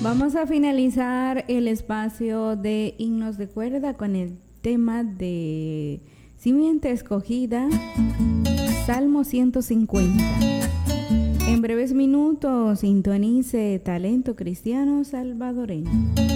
Vamos a finalizar el espacio de himnos de cuerda con el tema de Simiente Escogida, Salmo 150. En breves minutos sintonice Talento Cristiano Salvadoreño.